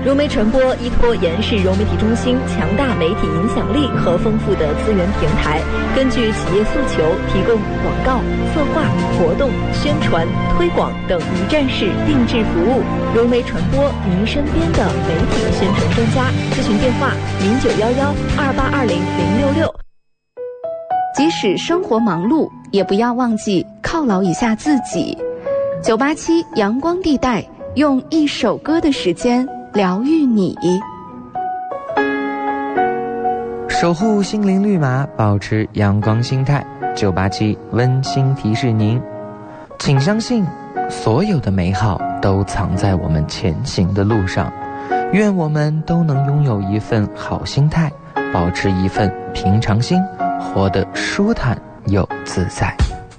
融媒传播依托延世融媒体中心强大媒体影响力和丰富的资源平台，根据企业诉求，提供广告、策划、活动、宣传、推广等一站式定制服务。融媒传播，您身边的媒体宣传专家。咨询电话：091128200666。 即使生活忙碌，也不要忘记犒劳一下自己。987阳光地带，用一首歌的时间疗愈你， 守护心灵绿码，保持阳光心态。987温馨提示您，请相信，所有的美好都藏在我们前行的路上。愿我们都能拥有一份好心态，保持一份平常心，活得舒坦又自在。